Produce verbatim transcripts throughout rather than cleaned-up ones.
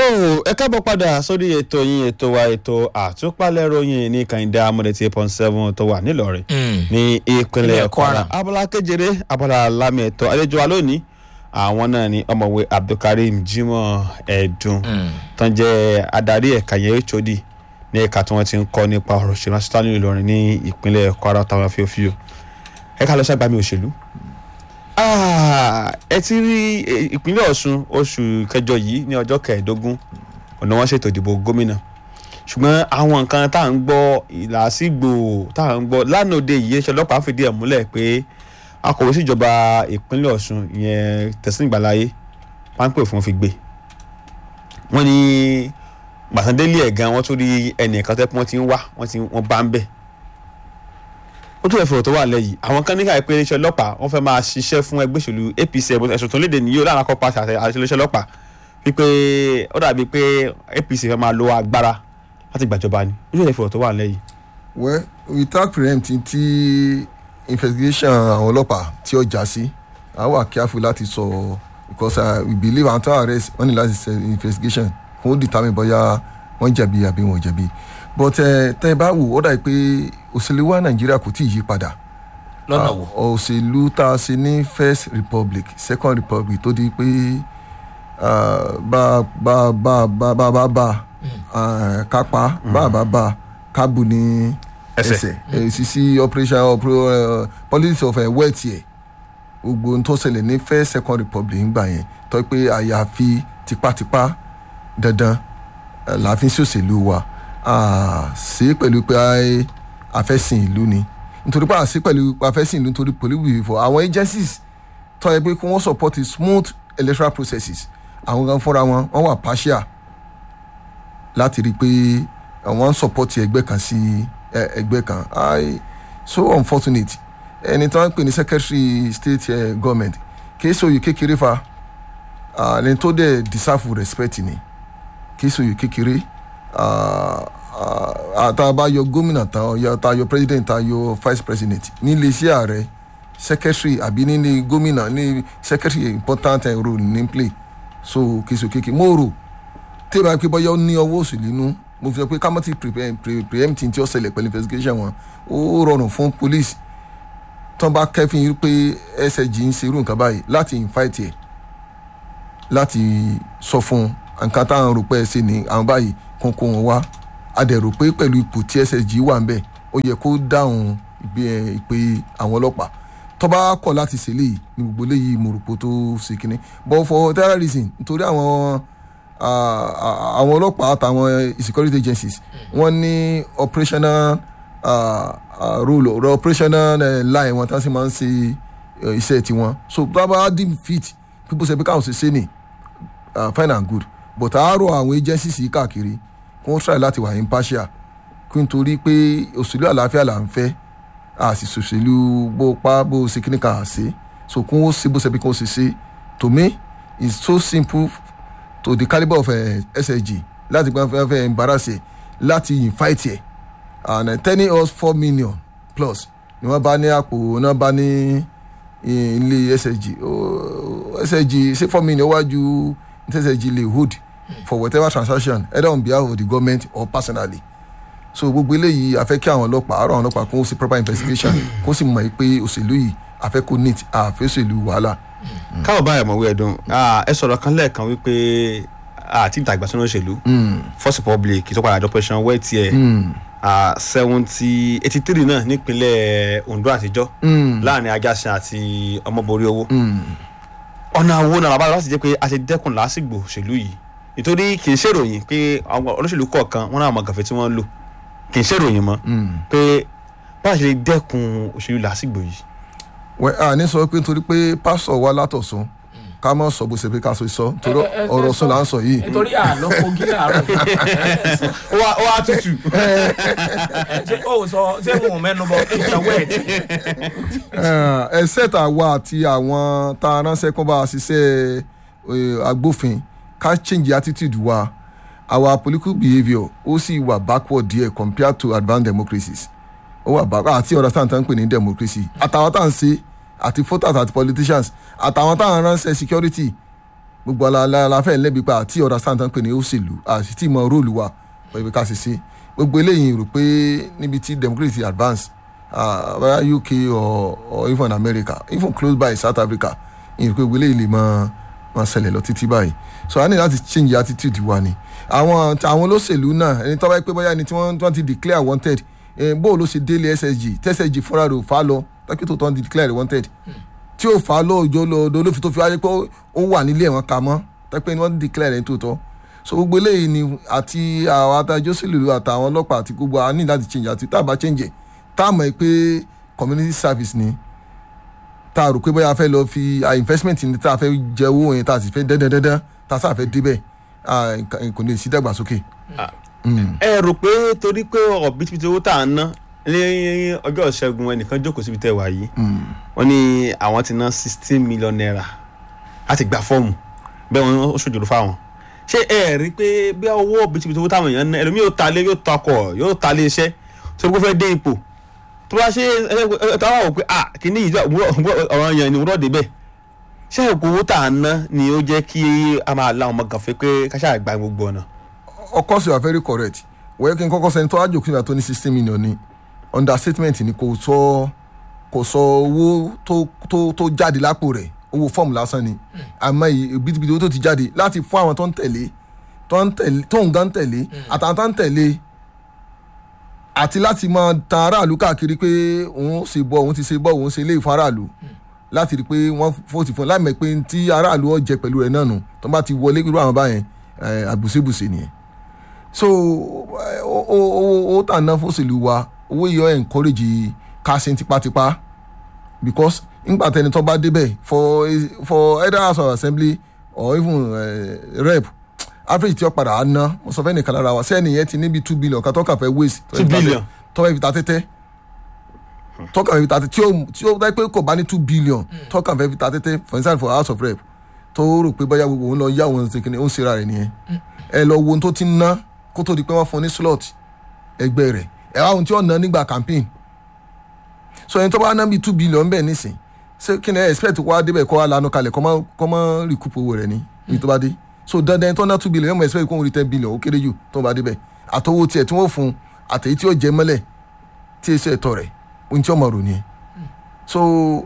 ẹ káàbọ̀ padà sórí ètò yín ètò wa ètò àtúpalẹ̀ ròyìn ní kàìndá amúlẹ̀tì eight point seven tó wà nílọrin ní ìpínlẹ̀ Kwara abala kejìlé abala lámì ètò àlejò wa lónìí àwọn náà ni ọ̀mọ̀wé Abdulkareem Jimoh Ẹ̀dùn tó ń jẹ́ adarí ẹ̀ka yẹn H O D ní ẹ̀ka tí wọ́n ti ń kọ́ nípa ọ̀rọ̀ òṣèlú asítá ní ìlọrin ní ìpínlẹ̀ Kwara táwọn fíofíò ẹ̀ka lọ sábà mi òṣèlú. ẹ ti rí ìpínlẹ̀ Ọ̀ṣun oṣù kẹjọ yìí ní ọjọ́ kẹẹ̀ẹ́dógún ọ̀nà wọn ṣètò ìdìbò gómìnà ṣùgbọ́n àwọn nǹkan tá à ń gbọ́ ìlàsígbò tá à ń gbọ́ lánàá òde yìí iléeṣẹ́ ọlọ́pàá fìdí ẹ̀ múlẹ̀ pé akọ̀wé síjọba ìpínlẹ̀ Ọ̀ṣun ìyẹn Tẹ̀sán Ìgbàláyé páńpẹ́ fún fi gbé wọ́n ní gbàtàndélé ẹ̀ gan wọ́n tún rí ẹnìkan tẹ́ pé wọ́n ti ń wá wọ́n ti wọ́n bá ń bẹ̀ ó tún ẹ̀fọ́ tó wà lẹ́yìn àwọn kan nígbà pé iléeṣẹ́ ọlọ́pàá wọ́n fẹ́ máa ṣiṣẹ́ fún ẹgbẹ́ òṣèlú A P C ẹ̀sùn tó léde nìyí ó lára kọ́ pàṣẹ àti iléeṣẹ́ ọlọ́pàá wípé ó dàbí pé A P C fẹ́ máa lo agbára láti gbàjọba ni ó tún ẹ̀fọ́ tó wà lẹ́yìn. well without preempting ti investigation àwọn ọlọ́pàá tí ó já sí a wà careful láti sọ because uh, we believe until arrest wọ́n ní láti ṣe investigation fún ó determine bóyá wọ́n jẹ̀bi àbí wọ́n jẹ̀bi but tẹ́ ẹ bá wò ó dàbí pé òṣèlú wa Nàìjíríà kò tí ì yí padà lọ́nà wo òṣèlú tá a ṣe ní first republic second republic tó di pé bá bá bá bá bá bá bá kápá bá bá bá kábù ní ẹsẹ̀ sisi operation politics of wealth yẹ gbogbo n tó ṣẹlẹ̀ ní first second republic ń gbà yẹn tó pé àyàfi tipátipá dandan láàfin sí òṣèlú wa ṣe pẹ̀lú pé afẹ́sìn ìlú ni nítorí pé àṣẹ pẹ̀lú afẹ́sìn ìlú nítorí political before àwọn agencies tó yẹ pé kí wọ́n support smooth electoral processes àwọn gan fúnra wọn wọ́n wà partial láti rí i pé wọ́n support ẹgbẹ́ kan sí ẹgbẹ́ kan i so unfortunate ẹni tí wọ́n ń pè ní secretary state uh, government kì í ṣe oyè kékeré fa ẹni tó dẹ̀ deserve respect ni kì í ṣe oyè kékeré àtàbáyọ gómìnà tayọ president tayọ vice president nílé iṣẹ́ ààrẹ secretary àbí nílé gómìnà ní secretary important role ní play so kì í ṣe kékeré mo rò tí ìbá pé bọ́yá ó ní ọwọ́ òṣèlú nínú mo fi sọ pé kámọ́tì preempting tí ó ṣẹlẹ̀ pẹ̀lú investigation wọn ó rọrùn fún police tán bá kẹ́fìn pé S S G ń ṣerú nǹkan báyìí láti invite ẹ̀ láti sọ fún nǹkan táwọn rò pé ẹ ṣe ní àwọn báyìí kókó wọn wá a dẹ̀ rò pé pẹ̀lú ipò tí S S G wà ń bẹ̀ ó yẹ kó dáhùn ìpè àwọn ọlọ́pàá tó bá kọ̀ láti ṣe léyìí ní gbogbo léyìí mo rò pé tó ṣe kínní but for terrorism nítorí àwọn àwọn ọlọ́pàá àtàwọn security agencies wọ́n ní operational uh, uh, rule or operational uh, line wọn tán sì máa ń ṣe iṣẹ́ tiwọn so tó bá deem fit people say pé káwọn ṣe ṣe ní fine and good but àárọ̀ àwọn agencies yìí káàkiri kí wọ́n try láti wà impartial kí n torí pé òṣèlú àlàáfíà là ń fẹ́ àti òṣèlú bó pa bó ṣe kíní kan àṣẹ so kí wọ́n ṣe bó ṣe bí kí wọ́n ṣe ṣe to me it's so simple to the calibre of uh, S S G láti gbọ́n fẹ́ fẹ́ embarrass ẹ̀ láti invite ẹ̀ and uh, telling us four million plus ni wọ́n bá ní àpò náà bá ní ilé S S G oh, S S G ṣé four million wájú S S G lè hold for whatever transaction either on behalf of the government or personally so gbogbo eléyìí afẹ́ kí àwọn ọlọ́pàá àárọ̀ àwọn ọlọ́pàá kó ṣe proper investigation kó sì mọ̀ pé òṣèlú yìí afẹ́ kó neat àfẹ́ òṣèlú wàhálà. káwọn báyìí mọ̀wé Ẹ̀dùn ẹ sọ̀rọ̀ kan lẹ́ẹ̀kan wípé àti ìdàgbàsókè òṣèlú First Republic tó padà operation wẹ́ẹ̀ tiẹ̀ seventy eighty three náà nípínlẹ̀ Ondo àtijọ́ láàrin Ajásin àti Ọmọborí owó ọ̀nà wo náà bàbá láti jẹ́ pé a ti dẹ́kun lásìgbò òṣèlú yìí nítorí kì í ṣèròyìn pé àwọn olóṣèlú kọ̀ọ̀kan wọn náà mọ̀ gàfẹ́ tí wọ́n ń lò kì í ṣèròyìn mọ́ pé bá a ṣe dẹ́kun òṣèlú lásìgbò yìí. wẹ́ a ní sọ pé nítorí pé pásọ̀ wa látọ̀sún ká mọ̀ sọ bó ṣe pé ká sọ sọ torí ọ̀rọ̀ sùn là ń sọ yìí. nítorí àlọ́ kogi láàárọ̀ ó wá tútù. ṣé ó sọ ṣé mo mẹ́nu bọ ìṣàwọ̀ ẹ̀ tí. ẹsẹ̀ tá a wá àti àwọn tá a ránṣẹ́ kó bá a ṣiṣẹ́ agbófin ká change attitude wa our political behaviour ó sì wà backward díẹ̀ compared to advanced democracies ó wà backward àti understand tán pè ní democracy àtàwọn tá à ń ṣe àti voters àti politicians àtàwọn tá à ń ránṣẹ́ security gbogbo aláfẹ́ lẹ́bi pa àti ọ̀rọ̀ sáǹtàn pè ní òṣèlú àti tí ìmọ̀ róòlù wa pẹ̀lú ká ṣe ṣe gbogbo eléyìí rò pé níbi tí democracy advance whether uh, U K or, or even America even close by South Africa ìrò pé gbogbo eléyìí lè máa máa ṣẹlẹ̀ lọ títí báyìí so a ní láti change attitude wa ni àwọn àwọn olóṣèlú náà ẹni tó bá pé bóyá ẹni tí wọ́n ti declare wanted bó ló ṣe délé S S G tí S S G fúnra rẹ̀ ò fà á lọ tọ́kì tó tán declare wanted tí ò fà á lọ òjò lọ olófin tó fi wáyé pé ó wà nílé ẹ̀wọ̀n kà mọ́ tọ́pẹ́ ni wọ́n declare rẹ̀ tó tọ́ so gbogbo eléyìí ni àti àwọn adájọ́ sílùú àtàwọn ọlọ́pàá àti gbogbo a ní láti change àti tá a bá change tá a mọ̀ pé community service ni tá a rò pé bóyá a fẹ́ lọ fi investment ní tá a fẹ́ jẹ owó yẹn tá a sì fẹ́ dandan dandan tá a sáà fẹ́ débẹ̀ kò lè sí dàgbàsókè. ẹ rò pé torí pé ọ̀bítíbitì owó tá a ná ní ọjọ́ ìṣẹ́gun ẹnìkan jókòó síbi tẹ́ wà yìí wọ́n ní àwọn ti ná sixteen million naira láti gba fọ́ọ̀mù bẹ́ẹ̀ wọ́n ó ṣòjòrò fáwọn ṣé ẹ rí i pé bí owó ọ̀bítíbitì owó táwọn èèyàn ná ẹlòmíì yóò ta lé yóò takọ̀ yóò ta lé iṣẹ́ torí pé ó fẹ́ dé ipò tó bá ṣe ẹ táwọn wò pé ah kìíní yìí ọ̀rọ̀ yẹn ni wúrọ̀ débẹ̀ ṣé owó tá a ná ni ó jẹ́ kí a máa la ọmọ gànfẹ́ pé káṣá gba gbogbo ọ̀nà. Of course you are very correct wẹ́ẹ́ kí n kọ́kọ́ sẹ́ni tó ájò kí n bá tó ní sixteen million ni understatement ni kò sọ kò sọ owó tó tó tó jáde lápò rẹ̀ owó fọ́ọ̀mù lásán ni àmọ́ ìbítíbitì owó tó ti jáde láti fún àwọn tó ń tẹ̀lé tó ń tẹ̀lé tó ń gan tẹ̀lé àtàwọn tó ń tẹ̀lé àti láti máa tan aráàlú káàkiri pé òun ṣe bọ́ òun ti ṣe bọ́ òun ṣe ilé ìfún aráàlú láti rí i pé wọ́n fòtì fún un láì mọ̀ pé tí aráàlú ọ̀ jẹ pẹ̀lú rẹ̀ náà nù tó bá ti wọlé irú àwọn báyẹn àbùsébùsè nìyẹn so owó tà ná fòṣèlú wa owó yìí ọ̀ encourage kásìn tipátipá because nígbà tẹni tó bá débẹ̀ for for either house of assembly or even uh, rep average tí ó padà á ná mo sọ fẹ́ nìkan lára wa sẹ́ni yẹn ti níbi two billion kan tó kàn fẹ́ waste two billion tó fẹ́ fi ta tẹ́tẹ́ tó kàn fẹ́ fi ta tẹ́tẹ́ tí ó tí ó dájú pé kò bá ní two billion tó kàn fẹ́ fi ta tẹ́tẹ́ for instance for house of rep tó rò pé bóyá gbogbo òun lọ yá òun ṣe kìíní ó ń ṣera rẹ̀ nìyẹn ẹ lọ wo ohun tó ti ń ná kó tó di pé wọ́n fún ní slot ẹgbẹ́ rẹ̀ ẹ wá ohun tí ó ná nígbà campaign so ẹni tó bá ná bíi two billion bẹ́ẹ̀ nísìn ṣé kí ni ẹ expect wá débẹ̀ kó wá lanu kalẹ̀ kó mọ́ recoup owó rẹ̀ ní ibi tó bá dé so dandan tó ná two billion yẹn mo expect kó ń rí ten billion ó kéré jù tó bá débẹ̀ àtọwọ́ tiẹ̀ tí wọ́n fún àtẹ̀yí tí ó jẹ mọ́lẹ̀ tí èso ẹ̀tọ́ rẹ̀ ohun tí ó mọ̀ rò nìyẹn so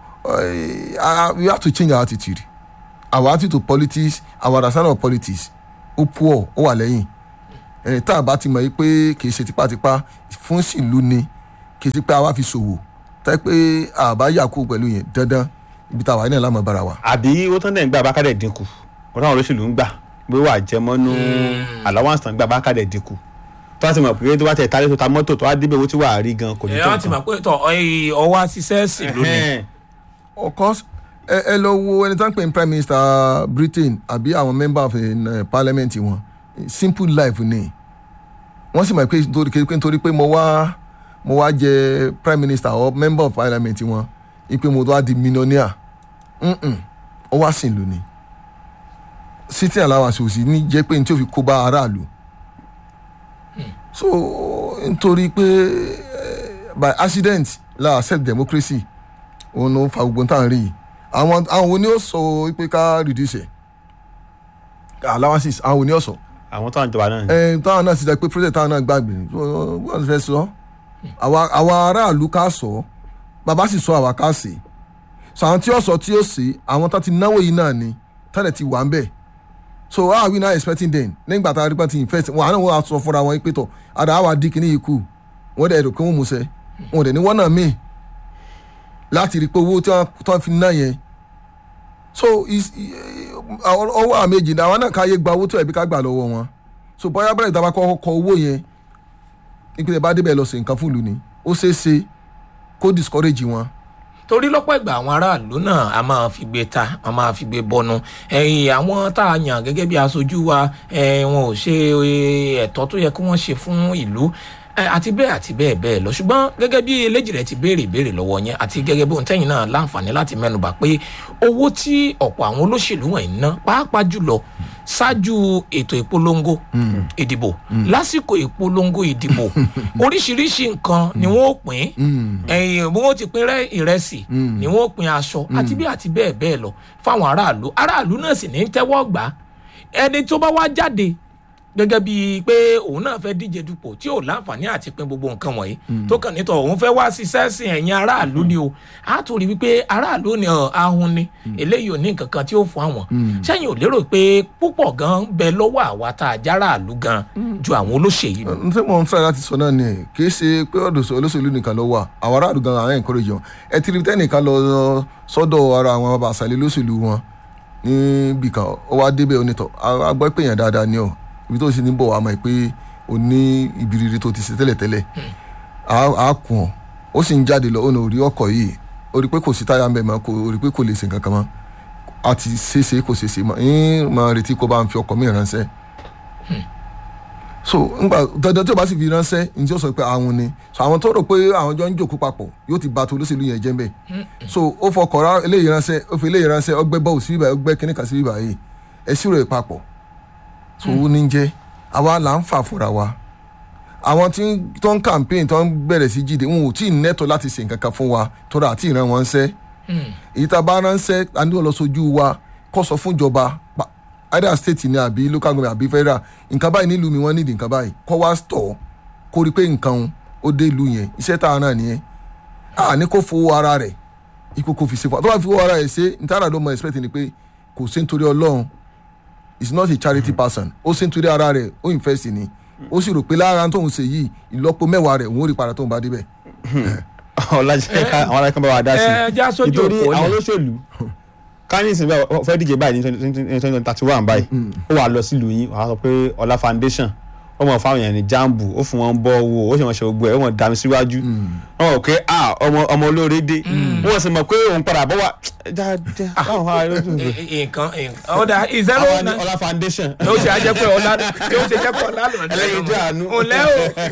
uh, we have to change our attitude our attitude to politics our understanding of politics ó poor ó wà lẹ́yìn ẹni tá a bá ti mọ̀ yí pé kì í ṣe tipátipá fún ìlú ni kì í ṣe pé a wá fi ṣòwò tẹ́ pé àbá yàkó pẹ̀lú yẹn dandan ibi tá a wà ní ìlànà bára wa. àbí owó tán dẹ̀ ń gbà bá kádẹ̀ dínkù wọ́n táwọn olóṣèlú ń gbà pé wà jẹmọ́nú allowance tán gbà bá kádẹ̀ dínkù tó bá ti mọ̀ pé tó bá tẹ̀ tálé tó ta mọ́tò tó wá débẹ̀ owó tí wà á rí gan kò ní tó nǹkan. ẹ wá ti mọ̀ pé tọ ọwọ́ àṣìṣe sí lónìí. of course ẹ lọ wo ẹni tán pè ní prime minister Britain àbí àwọn member of uh, parliament wọn simple life ni wọ́n sì mọ̀ pé nítorí pé mo wá mo wá jẹ prime minister or member of parliament wọn ipe mo wá di millionaire ó wá sìn lónìí sitting allowance ò sì ní jẹ́ pé ní tí ó fi kó bá aráàlú so nítorí pé by accident la accept democracy òun ló fa gbogbo nǹkan rí yìí àwọn àwọn oní ọ̀sọ̀ pé ká reduce allowances àwọn oní ọ̀sọ̀. àwọn táwọn ìjọba náà. ẹ táwọn náà ti dá pé project táwọn náà gbàgbé wọ́n fẹ́ sọ àwa aráàlú ká sọ bàbá sì sọ àwa ká sè so àwọn tí ó sọ tí ó sè àwọn tó ti náwó yìí náà ni tẹ́lẹ̀ ti wà ń bẹ̀ so how are we now expecting them nígbà tá a rí pé ti invest wọn àná wọn á sọ fúnra wọn pé tọ àdá àwa dín kínní yìí kù wọn dẹ̀ rò pé wọn mú sẹ wọn dẹ̀ ní wọ́n náà míì láti rí pé owó tí wọ́n fi ná yẹn so ọwọ́ àmejì náà àwọn náà káyé gba owó tó ẹ̀bí ká gbà lọ́wọ́ wọn so bóyá bẹ́rẹ̀ ìdábà kọ́ kọ owó yẹn ìpínlẹ̀ bá débẹ̀ lọ sí nǹkan fún ìlú ni ó ṣeé ṣe kó discourage wọn. torí lọ́pọ̀ ìgbà àwọn aráàlú náà a máa fi gbé ta a máa fi gbé bọnu ẹ̀yìn àwọn tá a yàn gẹ́gẹ́ bí aṣojú wa wọn ò ṣe ẹ̀tọ́ tó yẹ kí wọ́n ṣe fún ìlú àti bẹ́ẹ̀ àti bẹ́ẹ̀ bẹ́ẹ̀ lọ ṣùgbọ́n gẹ́gẹ́ bí Eléjìrẹ́ ti béèrè ìbéèrè lọ́wọ́ yẹn àti gẹ́gẹ́ bí ohun tẹ́yìn náà láǹfààní láti mẹ́nubà pé owó tí ọ̀pọ̀ àwọn olóṣèlú wọ̀nyí ná pàápàá jùlọ ṣáájú ètò ìpolongo ìdìbò lásìkò ìpolongo ìdìbò oríṣiríṣi nǹkan ni wọ́n ó pín ẹ̀yìn bí wọ́n ti pín ìrẹsì ni wọ́n ó pín aṣọ àti bí àti bẹ́ẹ̀ bẹ́ẹ̀ lọ fáwọn aráàlú aráàlú náà sì ní tẹ́wọ́ gbà ẹni tó bá wá jáde gẹ́gẹ́ bíi pé òun náà fẹ́ díje dupò tí ò láǹfààní àti pín gbogbo nǹkan wọ̀nyí tó kàn nítọ̀ òun fẹ́ wá ṣiṣẹ́ sí ẹ̀yìn aráàlú ni o á tún rí wípé aráàlú ni ahun ni eléyìí ò ní nǹkan kan tí ó fún àwọn sẹ́yìn ò lérò pé púpọ̀ gan bẹ lọ́wọ́ àwa tá a já aráàlú gan ju àwọn olóṣèlú lọ. n tí mo ń fẹ́ láti sọ náà ni kì í ṣe pé ọ̀dọ̀ olóṣèlú nìkan ló wà àwọn aráàlú gan àwọn encourage wọn ẹ ti rí tẹ́nìkan lọ sọ́dọ̀ ara àwọn bàbá àṣàlẹ̀ olóṣèlú wọn níbìkan ó wá débẹ̀ onítọ̀ agbọ́ pé èèyàn dáadáa ni ọ́ ibi tó ṣe ní bọ̀ wá mọ̀ pé o ní ibi rere tó ti ṣe tẹ́lẹ̀tẹ́lẹ̀ á kùn ọ́ ó sì ń jáde lọ ó ní orí ọkọ̀ yìí ó rí pé kò sí táyà ń bẹ̀ mọ́ ó rí pé kò lè ṣe nǹkan kan mọ́ àti ṣeéṣe kò ṣeéṣe mọ́ ń máa retí kó bá ń fi ọkọ̀ mi ránṣẹ́ so ngbà dandan tí o bá sì fi ránṣẹ́ ní tí ó sọ pé àwọn ni so àwọn tó rò pé àwọn jọ ń jòkó papọ̀ yóò ti ba tó olóṣèlú yẹn jẹ́ mbẹ́ so ó fọkọ̀ eléyìí ránṣẹ́ ó fi eléyìí ránṣẹ́ ọgbẹ́ bọ́ọ̀ sí ibà ọgbẹ́ kínní kan sí ibà yìí ẹ ṣírò ẹ̀ papọ̀ so ó ní jẹ́ àwa là ń fà fúnra wa àwọn tí tó ń campaign tó ń bẹ̀rẹ̀ sí jíde wọn ò tí ì nẹ́tọ̀ láti ṣe nǹkan kan fún wa tó rà àti ìran wọn ṣẹ́ èyí tá a bá ránṣẹ́ a ní ọlọ́sọjú wa kó sọ fún ìjọba either state ni àbí local government àbí federal nǹkan báyìí nílùú mi wọ́n nídìí nǹkan báyìí kó wá store kó rí pé nǹkan ó dé ìlú yẹn iṣẹ́ tá a náà nìyẹn a ní kó fowó ara rẹ̀ ikú kó fi ṣe fún wa tó bá fi owó ara rẹ̀ ṣe nítorí àdó mọ expect ni pé kò sí nítorí ọlọ́run is not a charity person ó sì nítorí ara rẹ̀ ó invest ni ó sì rò pé lára tóun ṣe yìí ìlọ́po mẹ́wàá rẹ̀ òun ó rí padà tóun bá débẹ̀. ọ̀làjẹ́ àwọn aláìkan bá wà dá sí nítorí àwọn olóṣèlú kánìsì bẹ́ẹ̀ fẹ́ díje báyìí ní twenty thirty one báyìí ó wà lọ sílùú yín wàá sọ pé ọlá foundation ó mọ̀ fáwọn èèyàn ní jambu ó fún wọn bọ́ owó ó sì mọ̀ ṣe gbogbo ẹ̀ ó mọ̀ dàmí síwájú wọn mọ̀ pé ọmọ olóore dé wọn sì mọ̀ pé òun padà bọ́ wà jáde báwọn ará yóò tún bẹ̀. nǹkan ọ̀dà ìzẹ́rò náà ọlá foundation. yóò ṣe àjẹ́ pé ọlá yóò ṣe jẹ́ pé ọlá lọ́dún ẹlẹ́yin jẹ́ àánú. òlẹ́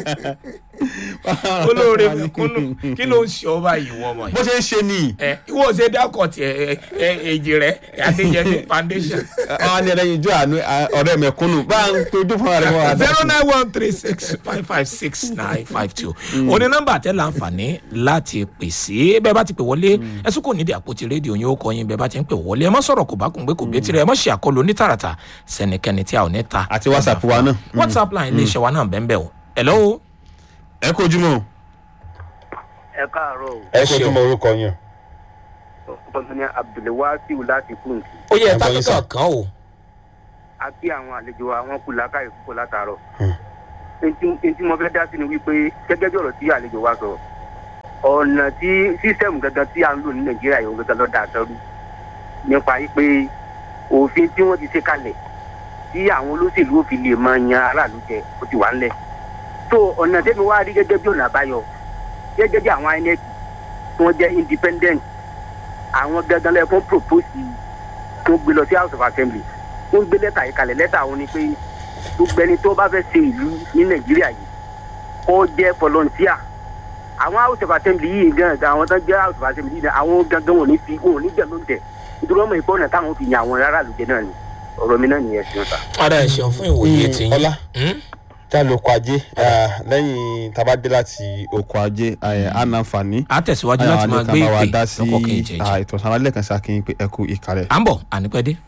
o olóore mẹ̀kúnnù kí ló ń ṣe ọba yìí wọ́n mọ̀ yìí. bó ṣe ń ṣe nìyí. ẹ ìwọ ṣe dákọ̀ tí èjì rẹ adéyẹmí foundation. àwọn ni ẹlẹ́yin jẹ́ àánú ọ̀rẹ́ mẹ̀kúnnù bá ń tojú fún ara rẹ̀ wọ́n. zero nine one three six five five six nine five two òní nọ́mbà tẹ́ láǹfààní láti pè sí bẹ́ẹ̀ bá ti pè wọlé ẹ̀sùn kò nídìí àpótí rédíò yín ó kọ yín bẹ́ẹ̀ bá ti ń pè wọlé ẹ má sọ̀rọ̀ kò bá kùn gbé kò gbé tirẹ̀ ẹ má ṣe àkọlù onítàràtà sẹ́nikẹ́ni tí a ò ní ta. àti whatsapp wa náà. whatsapp line iléeṣẹ́ wa náà bẹ́ẹ̀ bẹ́ẹ̀ o. hello. ẹ kó ojúmọ́. ẹ káàárọ̀ o. ẹ kó ojúmọ́ orúkọ yín. ọ̀pọ̀lọpọ̀ ní abdulwasiu láti kúǹtì. ó yẹ ẹ̀ta kíkà kan o. a kí àwọn àlejò wa wọn kú làákàyè púpọ̀ látàárọ̀. ntí mo fẹ́ dá sí ni wípé gẹ́gẹ́ bí ọ̀rọ̀ tí àlejò wa sọ ọ̀nà tí sísẹ́mù gẹ́gẹ́ tí à ń lò ní nàìjíríà yòó gẹ́gẹ́ lọ́dà àtọ́rú nípa wípé òfin tí wọ́n ti ṣe kalẹ̀ tí àwọn olóṣèlú ò fi lè máa yan aráàlú jẹ ó ti wà ńlẹ̀. tó ọ̀nà tẹ́mi wá rí gẹ́gẹ́ bí ọ̀nà àbáyọ gẹ́gẹ́ bí àwọn inec tí wọ́n jẹ́ independent àwọn gẹ́gẹ́ lẹ́kọ́ propose tó gbé lọ sí house of assembly wọ́n gbé lẹ́tà yìí kalẹ̀ lẹ́tà àwọn ni pé gbogbo ẹni tó bá fẹ́ ṣe ìlú ní nàìjíríà yìí kó jẹ́ volunteer àwọn house of assembly yìí gangan àwọn tó jẹ́ house of assembly yìí àwọn gangan wọn ò ní fi wọn ò ní jẹ́ ló ń tẹ̀ nítorí ọmọ ìpọ́nà táwọn fi yan àwọn ará àlùjẹ náà ni ọ̀rọ̀ mi náà nìyẹn sí ọ̀tá. ara ẹ̀ ṣeun fún ìwòye tí. ọlá tá a lọ oko ajé lẹ́yìn tá a bá dé láti oko ajé ànàǹfààní. a tẹ̀síwájú láti máa gbé ìpè lọ́kọ̀ kejì. ìtọ̀sán alẹ́ kan sí akínyìn pé ẹ kú ìkàlẹ̀. à ń bọ̀ ànípẹ́ dé.